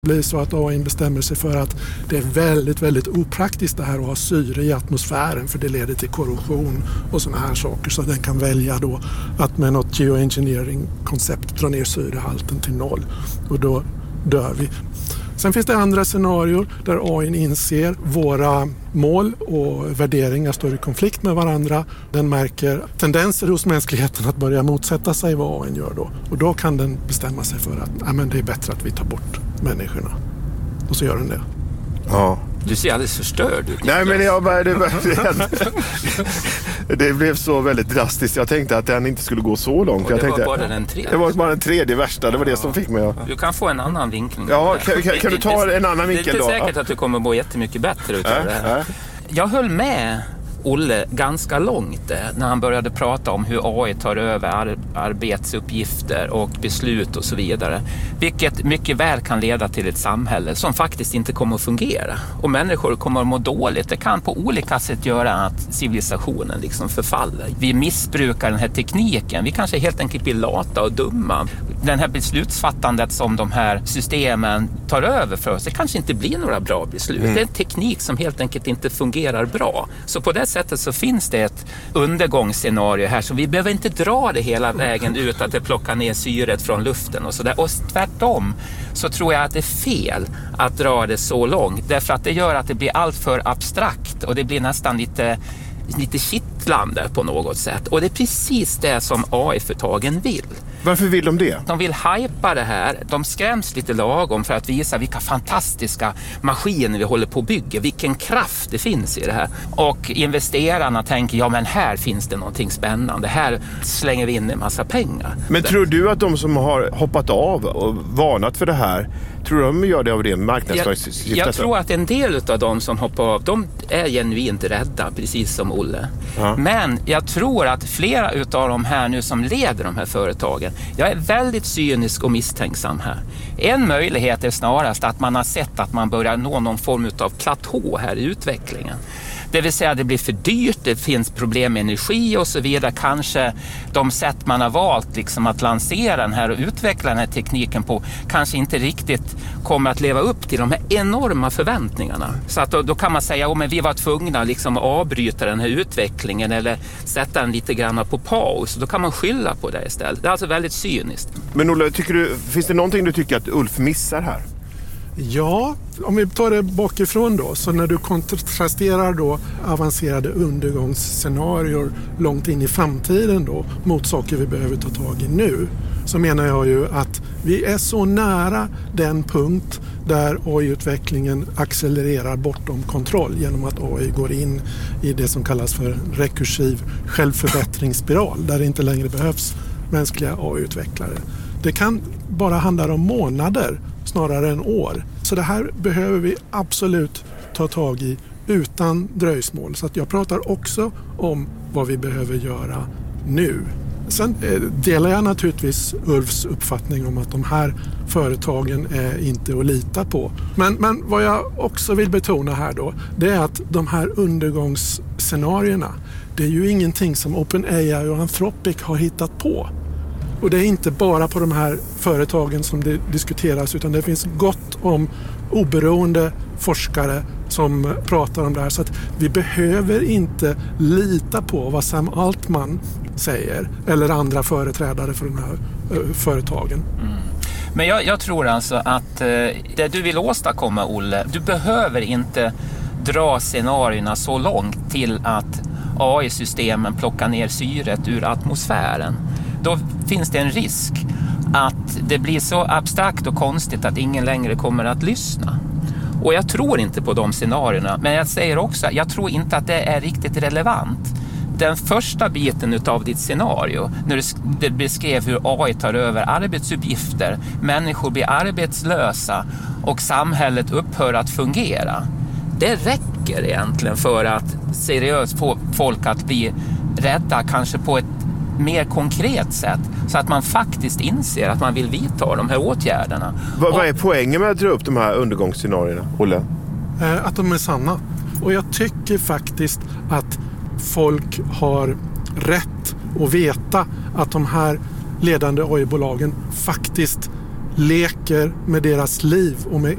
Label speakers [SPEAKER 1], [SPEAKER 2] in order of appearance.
[SPEAKER 1] Det blir så att AI bestämmer sig för att det är väldigt, väldigt opraktiskt det här att ha syre i atmosfären för det leder till korrosion och sådana här saker. Så den kan välja då att med något geoengineering-koncept dra ner syrehalten till 0 och då dör vi. Sen finns det andra scenarier där AI inser våra mål och värderingar står i konflikt med varandra. Den märker tendenser hos mänskligheten att börja motsätta sig vad AI gör då. Och då kan den bestämma sig för att men det är bättre att vi tar bort människorna. Och så gör den det.
[SPEAKER 2] Ja.
[SPEAKER 3] Du ser alldeles förstörd ut.
[SPEAKER 2] Nej, men det blev så väldigt drastiskt. Jag tänkte att den inte skulle gå så långt.
[SPEAKER 3] Och det
[SPEAKER 2] var
[SPEAKER 3] bara den tredje.
[SPEAKER 2] Det var bara den tredje värsta. Det var det som fick mig.
[SPEAKER 3] Du kan få en annan vinkling.
[SPEAKER 2] Ja, kan du ta en annan vinkel då?
[SPEAKER 3] Det är inte säkert att du kommer att må jättemycket bättre utav det här. Jag höll med Olle ganska långt när han började prata om hur AI tar över arbetsuppgifter och beslut och så vidare. Vilket mycket väl kan leda till ett samhälle som faktiskt inte kommer att fungera. Och människor kommer att må dåligt. Det kan på olika sätt göra att civilisationen liksom förfaller. Vi missbrukar den här tekniken. Vi kanske helt enkelt blir lata och dumma. Den här beslutsfattandet som de här systemen tar över för oss, det kanske inte blir några bra beslut. Det är en teknik som helt enkelt inte fungerar bra. Så på det sättet så finns det ett undergångsscenario här, så vi behöver inte dra det hela vägen ut att det plockar ner syret från luften och sådär. Och tvärtom så tror jag att det är fel att dra det så långt, därför att det gör att det blir allt för abstrakt och det blir nästan lite kittlande på något sätt. Och det är precis det som AI-företagen vill.
[SPEAKER 2] Varför vill de det?
[SPEAKER 3] De vill hypa det här. De skräms lite lagom för att visa vilka fantastiska maskiner vi håller på att bygga. Vilken kraft det finns i det här. Och investerarna tänker, men här finns det någonting spännande. Här slänger vi in en massa pengar.
[SPEAKER 2] Men tror du att de som har hoppat av och varnat för det här, tror de gör det av ren marknadsföringssyfte?
[SPEAKER 3] Jag tror att en del av de som hoppar av, de är genuint rädda, precis som Olle. Ja. Men jag tror att flera utav de här nu som leder de här företagen, jag är väldigt cynisk och misstänksam här. En möjlighet är snarast att man har sett att man börjar nå någon form av platå här i utvecklingen. Det vill säga att det blir för dyrt, det finns problem med energi och så vidare. Kanske de sätt man har valt liksom att lansera den här och utveckla den här tekniken på kanske inte riktigt kommer att leva upp till de här enorma förväntningarna. Så att då kan man säga, men vi var tvungna liksom att avbryta den här utvecklingen eller sätta den lite grann på paus. Då kan man skylla på det istället. Det är alltså väldigt cyniskt.
[SPEAKER 2] Men Olle, finns det någonting du tycker att Ulf missar här?
[SPEAKER 1] Ja, om vi tar det bakifrån då, så när du kontrasterar då avancerade undergångsscenarier långt in i framtiden då mot saker vi behöver ta tag i nu, så menar jag ju att vi är så nära den punkt där AI-utvecklingen accelererar bortom kontroll genom att AI går in i det som kallas för rekursiv självförbättringsspiral, där det inte längre behövs mänskliga AI-utvecklare. Det kan bara handla om månader snarare än år. Så det här behöver vi absolut ta tag i utan dröjsmål. Så att jag pratar också om vad vi behöver göra nu. Sen delar jag naturligtvis Ulfs uppfattning om att de här företagen är inte att lita på. Men vad jag också vill betona här då, det är att de här undergångsscenarierna, det är ju ingenting som OpenAI och Anthropic har hittat på. Och det är inte bara på de här företagen som det diskuteras, utan det finns gott om oberoende forskare som pratar om det här. Så att vi behöver inte lita på vad Sam Altman säger eller andra företrädare för de här företagen. Mm.
[SPEAKER 3] Men jag tror alltså att det du vill åstadkomma, Olle, du behöver inte dra scenarierna så långt till att AI-systemen plockar ner syret ur atmosfären. Då finns det en risk att det blir så abstrakt och konstigt att ingen längre kommer att lyssna. Och jag tror inte på de scenarierna, men jag säger också att jag tror inte att det är riktigt relevant. Den första biten av ditt scenario, när du beskrev hur AI tar över arbetsuppgifter, människor blir arbetslösa och samhället upphör att fungera. Det räcker egentligen för att seriöst få folk att bli rädda, kanske på ett mer konkret sätt, så att man faktiskt inser att man vill vidta de här åtgärderna.
[SPEAKER 2] Vad är poängen med att dra upp de här undergångsscenarierna, Olle?
[SPEAKER 1] Att de är sanna. Och jag tycker faktiskt att folk har rätt att veta att de här ledande AI-bolagen faktiskt leker med deras liv och med